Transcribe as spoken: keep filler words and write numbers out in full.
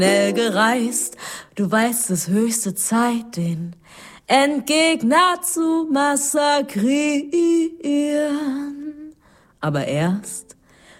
schnell gereist, du weißt, es höchste Zeit, den Endgegner zu massakrieren. Aber erst